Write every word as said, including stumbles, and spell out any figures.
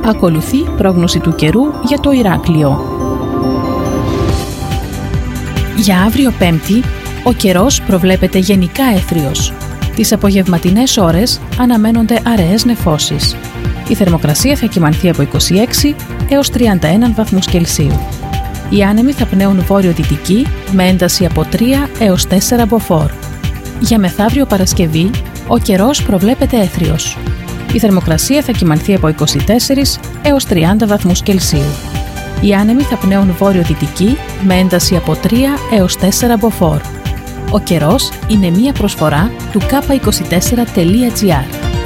Ακολουθεί πρόγνωση του καιρού για το Ηράκλειο. Για αύριο Πέμπτη, ο καιρός προβλέπεται γενικά έθριος. Τις απογευματινές ώρες αναμένονται αραιές νεφώσεις. Η θερμοκρασία θα κυμανθεί από είκοσι έξι έως τριάντα ένα βαθμούς Κελσίου. Οι άνεμοι θα πνέουν βόρειο-δυτική με ένταση από τρία έως τέσσερα μποφόρ. Για μεθαύριο Παρασκευή, ο καιρός προβλέπεται έθριος. Η θερμοκρασία θα κυμανθεί από είκοσι τέσσερα έως τριάντα βαθμούς Κελσίου. Οι άνεμοι θα πνέουν βόρειο-δυτική με ένταση από τρία έως τέσσερα μποφόρ. Ο καιρός είναι μία προσφορά του κάπα είκοσι τέσσερα τελεία τζι άρ.